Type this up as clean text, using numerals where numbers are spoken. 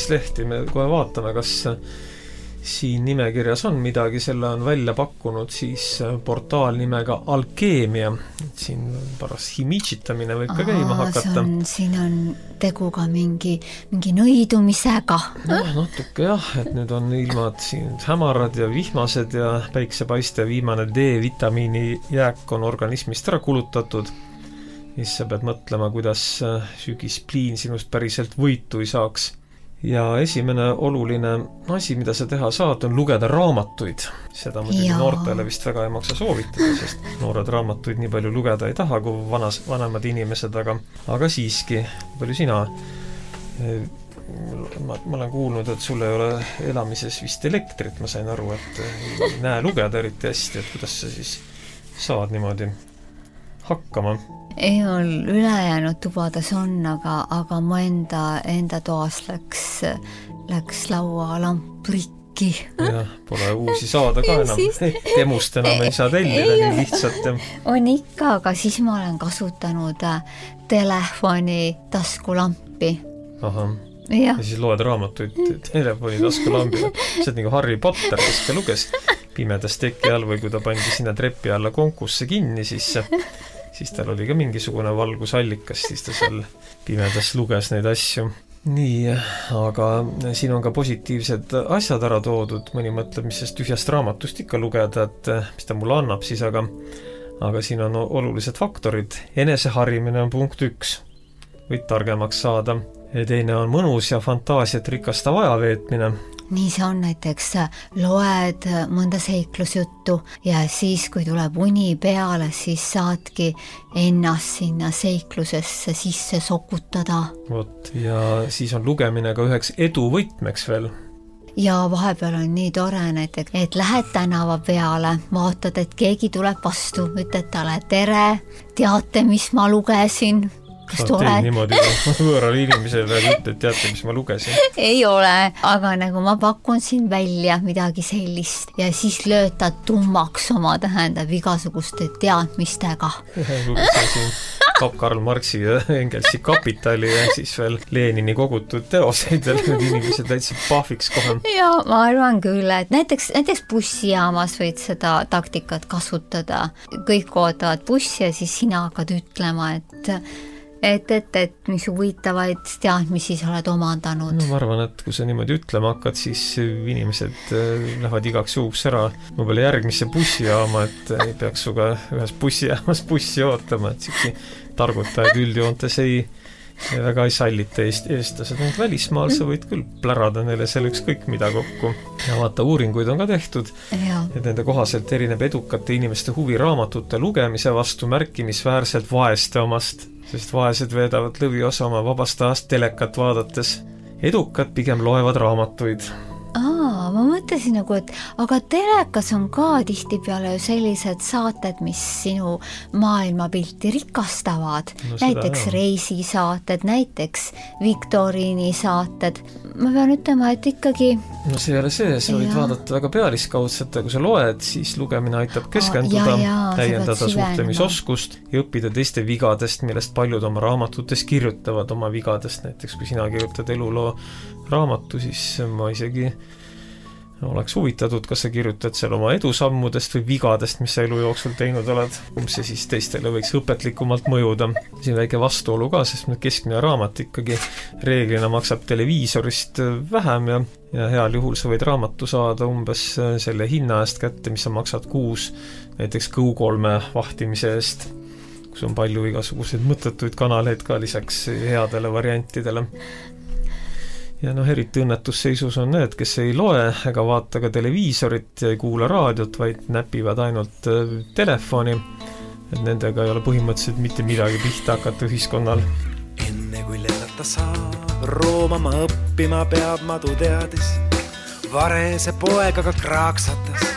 uudistehti, me kohe vaatame, kas siin nimekirjas on midagi, selle on välja pakkunud siis portaal nimega Alkeemia. Siin paras himitsitamine võib ka käima hakata. Siin on tegu ka mingi nõidumisega. Natuke jah, et nüüd on ilmad siin hämarad ja vihmased ja päiksepaiste viimane D-vitamiini jääk on organismist ära kulutatud. Siis sa pead mõtlema, kuidas sügispliin sinust päriselt võitu ei saaks. Ja esimene oluline asi, mida sa teha saad, on lugeda raamatuid. Seda muidugi noortele vist väga ei maksa soovitada, sest noored raamatuid nii palju lugeda ei taha kui vanemad inimesed, aga siiski, palju sina? Ma olen kuulnud, et sul ei ole elamises vist elektrit, ma sain aru, et ei näe lugeda eriti hästi, et kuidas sa siis saad niimoodi hakkama? Ei mul ülejäänud tubades on, aga mu enda toas läks laualamp rikki. Jah, pole uusi saada ka enam. Demust enam ei saa tellida nii lihtsalt. On ikka, aga siis ma olen kasutanud telefoni taskulampi. Aha. Ja siis loed raamatuid telefoni taskulambile. See on nagu Harry Potter, kes ta luges pimedas teki all või kui ta pandi sinna trepi alla konkusse kinni, siis tal oli ka mingisugune valgusallikas, siis ta seal pimedas luges neid asju. Nii, aga siin on ka positiivsed asjad ära toodud, mõni mõtleb, mis sest tühjast raamatust ikka lugeda, et mis ta mulle annab siis, aga siin on olulised faktorid. Eneseharimine on punkt 1, võid targemaks saada. Teine on mõnus ja fantaasiat rikastav ajaveetmine. Nii see on, näiteks loed mõnda seiklusjuttu ja siis, kui tuleb uni peale, siis saadki ennast sinna seiklusesse sisse sokutada. Vot, ja siis on lugemine ka üheks eduvõtmeks veel. Ja vahepeal on nii tore näiteks, et lähed tänava peale, vaatad, et keegi tuleb vastu, ütled talle tere, teate, mis ma lugesin? Teen niimoodi, võõrale inimesele veel ütled, teate, mis ma lugesin? Ei ole, aga nagu ma pakun siin välja midagi sellist ja siis löötad tummaks oma tähendab igasuguste teadmistega. Lugesin siin Karl Marxi ja Engelsi Kapitali ja siis veel Lenini kogutud teoseid ja need inimesed täitsa pahviks kohe. Ja ma arvan küll, et näiteks bussijaamas võid seda taktikat kasutada. Kõik ootavad bussi ja siis sina hakkad ütlema, et mis huvitavaid teadmisi sa oled omandanud. No, ma arvan, et kui sa niimoodi ütlema hakkad, siis inimesed lähevad igaks juhuks ära võib-olla järgmisse bussijaama, et ei peaks suga ühes bussijaamas bussi ootama, et siuksi targutajaid üldjoontes väga ei sallita eestlased. Need välismaal sa võid küll plärada neile seal ükskõik mida kokku. Ja vaata, uuringuid on ka tehtud, et nende kohaselt erineb edukate inimeste huvi raamatute lugemise vastu märkimisväärselt vaeste omast, sest vaesed veedavad lõviosa oma vabast ajast telekat vaadates. Edukad pigem loevad raamatuid. Ma mõtlesin nagu, et aga telekas on ka tihtipeale ju sellised saated, mis sinu maailmapilti rikastavad. Näiteks reisisaated, näiteks viktoriini saated. Ma pean ütlema, et ikkagi... No see ei ole see, sa võid vaadata väga pealiskaudselt, kui sa loed, siis lugemine aitab keskenduda, täiendada suhtlemisoskust ja õppida teiste vigadest, millest paljud oma raamatutes kirjutavad oma vigadest. Näiteks kui sina kirjutad eluloo raamatu, siis ma isegi oleks huvitatud, kas sa kirjutad seal oma edusammudest või vigadest, mis sa elu jooksul teinud oled. See siis teistele võiks õpetlikumalt mõjuda. Siin väike vastuolu ka, sest keskmine raamat ikkagi reeglina maksab televiisorist vähem ja heal juhul sa võid raamatu saada umbes selle hinna eest kätte, mis sa maksad kuus, näiteks Go3 vahtimise eest, kus on palju igasuguseid mõttetuid kanaleid ka lisaks headele variantidele. Ja eriti õnnetusseisus on need, kes ei loe ega vaata ka televiisorit ja ei kuula raadiot, vaid näpivad ainult telefoni. Et nendega ei ole põhimõtteliselt mitte midagi pihta hakata ühiskonnal. Enne kui lennata saab, roomama õppima peab, madu teadis. Varese poeg aga kraaksatas.